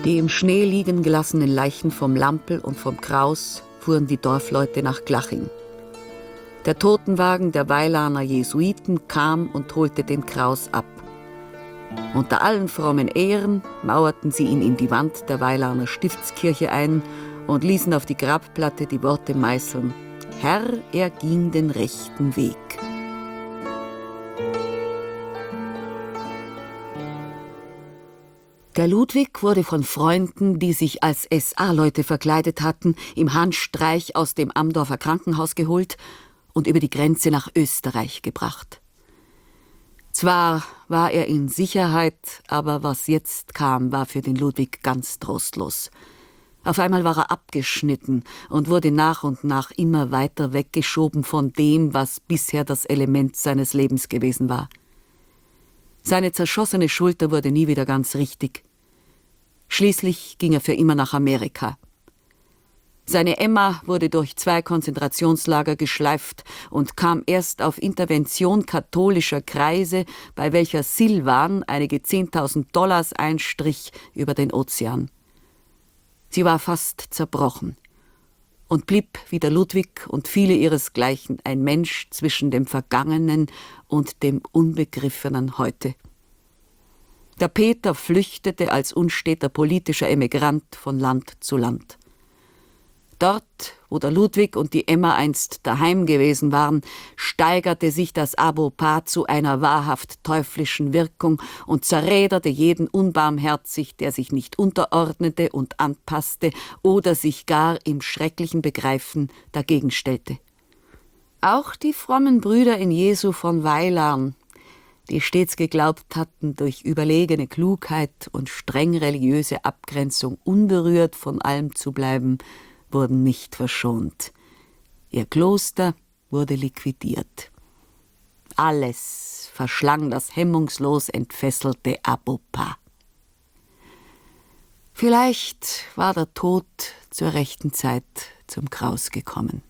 Die im Schnee liegen gelassenen Leichen vom Lampl und vom Kraus fuhren die Dorfleute nach Glaching. Der Totenwagen der Weilaner Jesuiten kam und holte den Kraus ab. Unter allen frommen Ehren mauerten sie ihn in die Wand der Weilaner Stiftskirche ein und ließen auf die Grabplatte die Worte meißeln: Herr, er ging den rechten Weg. Der Ludwig wurde von Freunden, die sich als SA-Leute verkleidet hatten, im Handstreich aus dem Amdorfer Krankenhaus geholt und über die Grenze nach Österreich gebracht. Zwar war er in Sicherheit, aber was jetzt kam, war für den Ludwig ganz trostlos. Auf einmal war er abgeschnitten und wurde nach und nach immer weiter weggeschoben von dem, was bisher das Element seines Lebens gewesen war. Seine zerschossene Schulter wurde nie wieder ganz richtig. Schließlich ging er für immer nach Amerika. Seine Emma wurde durch 2 Konzentrationslager geschleift und kam erst auf Intervention katholischer Kreise, bei welcher Silvan einige 10.000 Dollars einstrich, über den Ozean. Sie war fast zerbrochen und blieb wie der Ludwig und viele ihresgleichen ein Mensch zwischen dem Vergangenen und dem unbegriffenen Heute. Der Peter flüchtete als unsteter politischer Emigrant von Land zu Land. Dort, wo der Ludwig und die Emma einst daheim gewesen waren, steigerte sich das Abo-Paar zu einer wahrhaft teuflischen Wirkung und zerräderte jeden unbarmherzig, der sich nicht unterordnete und anpasste oder sich gar im schrecklichen Begreifen dagegen stellte. Auch die frommen Brüder in Jesu von Weilarn, die stets geglaubt hatten, durch überlegene Klugheit und streng religiöse Abgrenzung unberührt von allem zu bleiben, wurden nicht verschont. Ihr Kloster wurde liquidiert. Alles verschlang das hemmungslos entfesselte Abo-Paar. Vielleicht war der Tod zur rechten Zeit zum Kraus gekommen.